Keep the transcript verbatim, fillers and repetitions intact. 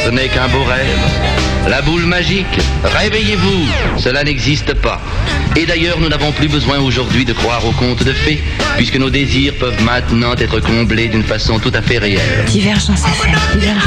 ce n'est qu'un beau rêve. La boule magique, réveillez-vous, cela n'existe pas. Et d'ailleurs, nous n'avons plus besoin aujourd'hui de croire aux contes de fées, puisque nos désirs peuvent maintenant être comblés d'une façon tout à fait réelle. Divergence F M.